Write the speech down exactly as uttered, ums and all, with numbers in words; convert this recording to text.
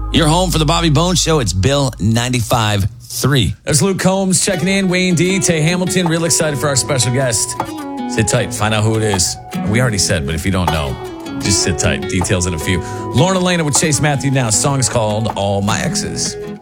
You're home for the Bobby Bones Show. It's Bill ninety-five point three. There's Luke Combs checking in. Wayne D. Tay Hamilton. Real excited for our special guest. Sit tight. Find out who it is. We already said, but if you don't know, just sit tight. Details in a few. Lauren Elena with Chase Matthew now. Song is called All My Exes.